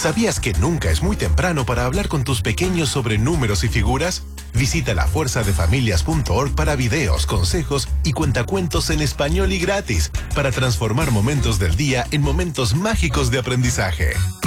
¿Sabías que nunca es muy temprano para hablar con tus pequeños sobre números y figuras? Visita lafuerzadefamilias.org para videos, consejos y cuentacuentos en español y gratis para transformar momentos del día en momentos mágicos de aprendizaje.